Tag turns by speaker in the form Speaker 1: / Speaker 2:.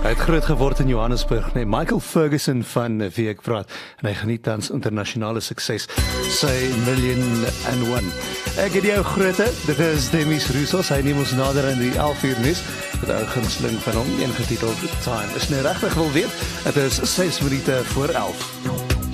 Speaker 1: Hy het groot geword in Johannesburg, nee, Michael Ferguson van wie ek praat, en hy geniet tans internasionale sukses, sy Million&One. Ek het jou groete, dit is Demis Roussos, hy neem ons nader in die 11 uur nuus, met ou gunsteling van hom, een getiteld Time. Is nou regtig wil weet, het is 6 minute voor 11.